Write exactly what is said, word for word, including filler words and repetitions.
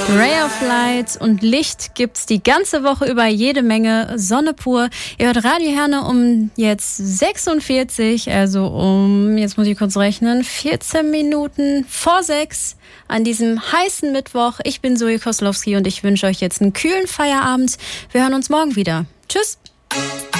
Ray of Light und Licht gibt's die ganze Woche über, jede Menge, Sonne pur. Ihr hört Radio Herne um jetzt sechsundvierzig, also um, jetzt muss ich kurz rechnen, vierzehn Minuten vor sechs an diesem heißen Mittwoch. Ich bin Zoe Koslowski und ich wünsche euch jetzt einen kühlen Feierabend. Wir hören uns morgen wieder. Tschüss!